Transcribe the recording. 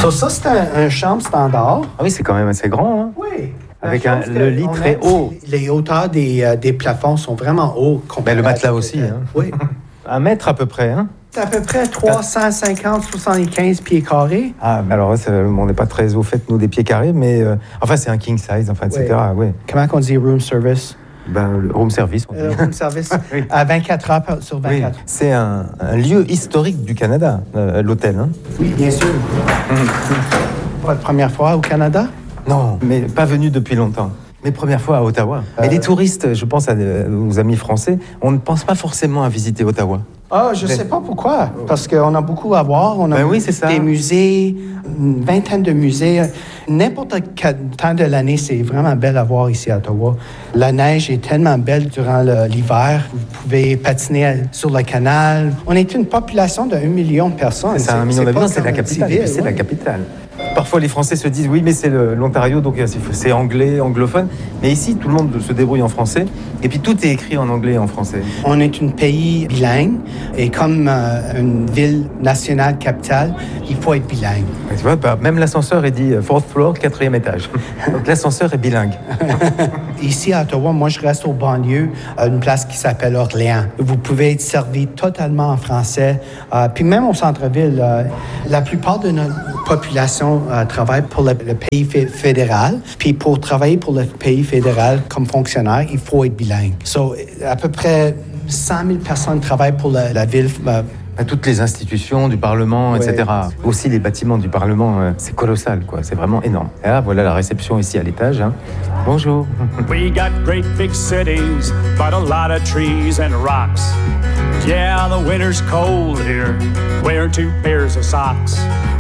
Ça, c'est un chambre standard. Ah oui, c'est quand même assez grand. Hein? Oui. Avec le lit très haut. Les hauteurs des plafonds sont vraiment hauts. Ben, le matelas aussi. Hein? Oui. 1 mètre à peu près. Hein? C'est à peu près 350-75 pieds carrés. Ah, mais alors, on n'est pas très au fait, nous, des pieds carrés, mais enfin, c'est un king size, enfin, etc. Oui. Comment on dit room service? Le room service. On dit. Room service oui. À 24 heures sur 24. Oui. C'est un lieu historique du Canada, l'hôtel. Hein? Oui, bien sûr. Votre première fois au Canada? Non, mais pas venu depuis longtemps. Mes premières fois à Ottawa. Mais les touristes, je pense aux amis français, on ne pense pas forcément à visiter Ottawa. Ah, je ne sais pas pourquoi. Parce qu'on a beaucoup à voir. On a des musées, une vingtaine de musées. N'importe quel temps de l'année, c'est vraiment belle à voir ici à Ottawa. La neige est tellement belle durant l'hiver. Vous pouvez patiner sur le canal. On est une population de 1 million de personnes. C'est 1 million d'habitants, c'est la capitale. C'est la capitale. Parfois, les Français se disent, oui, mais c'est l'Ontario, donc c'est anglais, anglophone. Mais ici, tout le monde se débrouille en français. Et puis, tout est écrit en anglais et en français. On est un pays bilingue. Et comme une ville nationale capitale, il faut être bilingue. Et tu vois, même l'ascenseur est dit 4th floor, 4e étage. Donc, l'ascenseur est bilingue. Ici, à Ottawa, moi, je reste au banlieue, à une place qui s'appelle Orléans. Vous pouvez être servi totalement en français. Puis même au centre-ville, la plupart de notre population travaille pour le pays fédéral. Puis pour travailler pour le pays fédéral comme fonctionnaire, il faut être bilingue. À peu près 100 000 personnes travaillent pour la ville. Toutes les institutions du Parlement, etc. Aussi les bâtiments du Parlement, c'est colossal, quoi. C'est vraiment énorme. Et là, voilà la réception ici à l'étage. Hein. Bonjour. We got great big cities, but a lot of trees and rocks. Yeah, the winter's cold here. Wear 2 pairs of socks.